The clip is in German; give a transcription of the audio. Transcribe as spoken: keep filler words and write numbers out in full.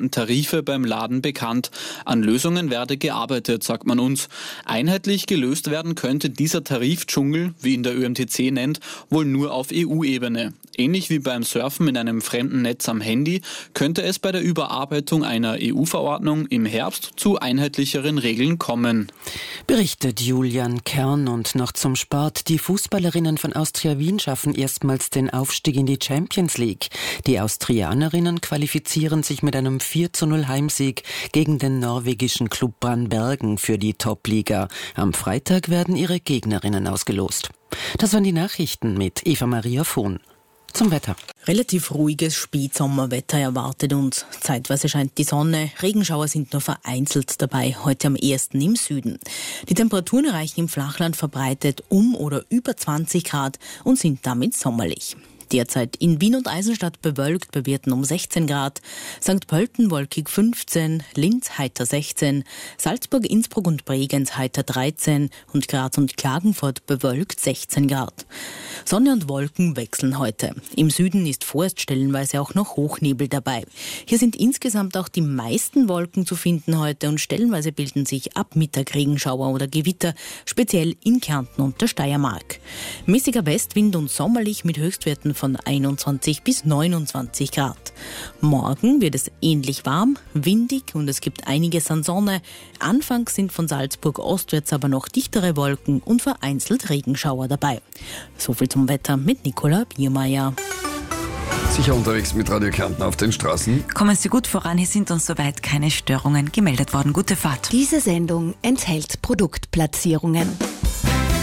sogenannten Tarife beim Laden bekannt. An Lösungen werde gearbeitet, sagt man uns. Einheitlich gelöst werden könnte dieser Tarifdschungel, wie ihn der Ö M T C nennt, wohl nur auf E U-Ebene. Ähnlich wie beim Surfen in einem fremden Netz am Handy könnte es bei der Überarbeitung einer E U-Verordnung im Herbst zu einheitlicheren Regeln kommen. Berichtet Julian Kern. Und noch zum Sport. Die Fußballerinnen von Austria Wien schaffen erstmals den Aufstieg in die Champions League. Die Austrianerinnen qualifizieren sich mit einem vier zu null Heimsieg gegen den norwegischen Club Brandbergen für die Top-Liga. Am Freitag werden ihre Gegnerinnen ausgelost. Das waren die Nachrichten mit Eva-Maria Vohn. Zum Wetter. Relativ ruhiges Spätsommerwetter erwartet uns. Zeitweise scheint die Sonne, Regenschauer sind nur vereinzelt dabei, heute am ehesten im Süden. Die Temperaturen erreichen im Flachland verbreitet um oder über zwanzig Grad und sind damit sommerlich. Derzeit in Wien und Eisenstadt bewölkt bei Werten um sechzehn Grad, Sankt Pölten wolkig fünfzehn, Linz heiter sechzehn, Salzburg, Innsbruck und Bregenz heiter dreizehn und Graz und Klagenfurt bewölkt sechzehn Grad. Sonne und Wolken wechseln heute. Im Süden ist vorerst stellenweise auch noch Hochnebel dabei. Hier sind insgesamt auch die meisten Wolken zu finden heute und stellenweise bilden sich ab Mittag Regenschauer oder Gewitter, speziell in Kärnten und der Steiermark. Mäßiger Westwind und sommerlich mit Höchstwerten von einundzwanzig bis neunundzwanzig Grad. Morgen wird es ähnlich warm, windig und es gibt einiges an Sonne. Anfangs sind von Salzburg ostwärts aber noch dichtere Wolken und vereinzelt Regenschauer dabei. Soviel zum Wetter mit Nicola Biermeier. Sicher unterwegs mit Radio Kärnten auf den Straßen. Kommen Sie gut voran, hier sind uns soweit keine Störungen gemeldet worden. Gute Fahrt. Diese Sendung enthält Produktplatzierungen.